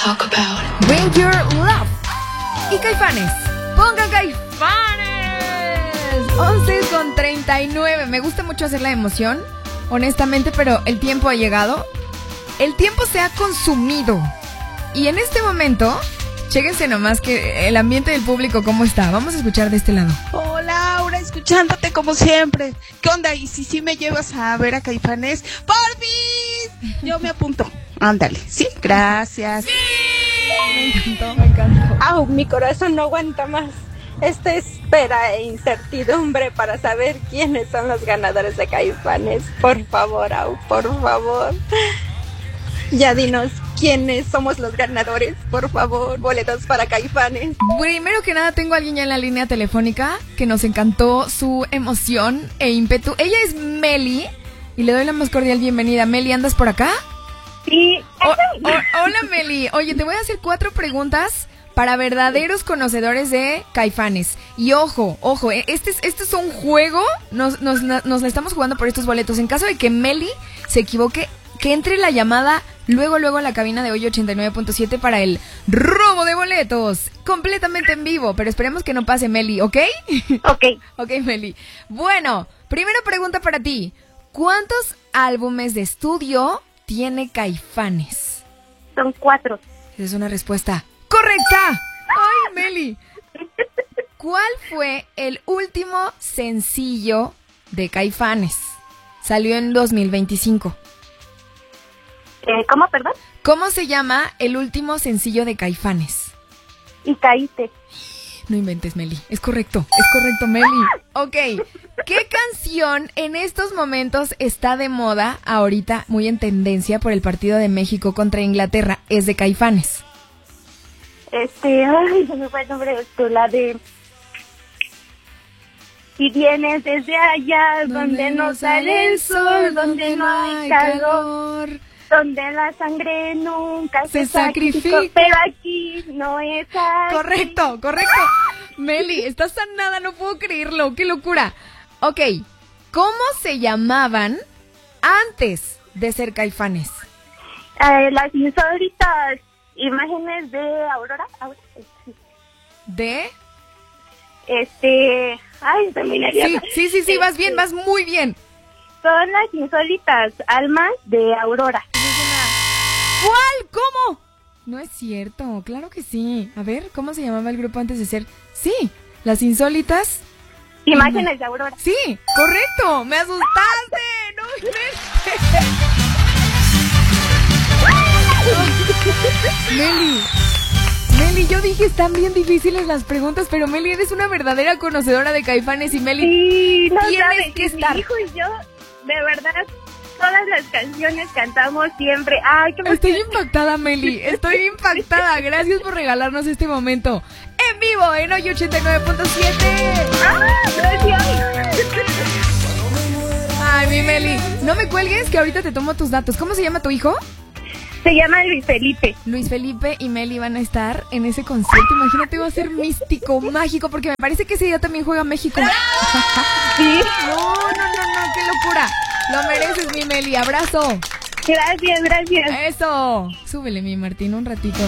talk about. Bring Your Love. Y Caifanes. ¡Pongan Caifanes! 11:39. Me gusta mucho hacer la emoción, honestamente, pero el tiempo ha llegado. El tiempo se ha consumido. Y en este momento, chéquense nomás que el ambiente del público cómo está. Vamos a escuchar de este lado. Hola, Laura, escuchándote como siempre. ¿Qué onda? ¿Y si me llevas a ver a Caifanes? ¡Porfis! Yo me apunto. Ándale. Sí, gracias. ¡Sí! Me encantó, me encantó. ¡Au! Mi corazón no aguanta más. Esta espera e incertidumbre para saber quiénes son los ganadores de Caifanes. Por favor, Au, por favor. Ya dinos quiénes somos los ganadores, por favor. Boletos para Caifanes. Primero que nada, tengo a alguien ya en la línea telefónica que nos encantó su emoción e ímpetu. Ella es Meli y le doy la más cordial bienvenida. Meli, ¿andas por acá? Sí. Hola, Meli. Oye, te voy a hacer 4 preguntas para verdaderos conocedores de Caifanes. Y ojo, este es un juego. Nos la estamos jugando por estos boletos. En caso de que Meli se equivoque, que entre la llamada luego a la cabina de hoy 89.7 para el robo de boletos. Completamente en vivo, pero esperemos que no pase, Meli, ¿ok? Ok, Meli. Bueno, primera pregunta para ti. ¿Cuántos álbumes de estudio tiene Caifanes? Son 4. Esa es una respuesta correcta. ¡Ay, Meli! ¿Cuál fue el último sencillo de Caifanes? Salió en 2025. ¿Cómo, perdón? ¿Cómo se llama el último sencillo de Caifanes? Y caíste. No inventes, Meli. Es correcto, Meli. Ok. ¿Qué canción en estos momentos está de moda ahorita, muy en tendencia por el partido de México contra Inglaterra? Es de Caifanes. Ay, se me fue el nombre de esto, la de... Si vienes desde allá, donde no sale el sol, donde no hay calor, donde la sangre nunca se sacrificó, pero aquí no es así. Correcto. Meli, estás sanada, no puedo creerlo, qué locura. Ok, ¿cómo se llamaban antes de ser Caifanes? Las insólitas imágenes de Aurora. ¿De? Ay, terminaría. Sí, vas bien, vas muy bien. Son las insólitas almas de Aurora. ¿Cuál? ¿Cómo? No es cierto, claro que sí. A ver, ¿cómo se llamaba el grupo antes de ser? Sí, las insólitas imágenes de Aurora. Sí, correcto, me asustaste. No Meli, yo dije están bien difíciles las preguntas, pero Meli, eres una verdadera conocedora de Caifanes y Meli, sí, no tienes sabes, que estar. Mi hijo y yo, de verdad, todas las canciones cantamos siempre. Ay, qué Estoy impactada, Meli, estoy impactada. Gracias por regalarnos este momento en vivo en Hoy 89.7. Gracias. Ay, mi Meli, no me cuelgues que ahorita te tomo tus datos. ¿Cómo se llama tu hijo? Se llama Luis Felipe. Luis Felipe y Meli van a estar en ese concierto. Imagínate, va a ser místico, mágico, porque me parece que ese día también juega México. Sí. No, qué locura. Lo mereces, mi Meli. Abrazo. Gracias. Eso. Súbele, mi Martín, un ratito.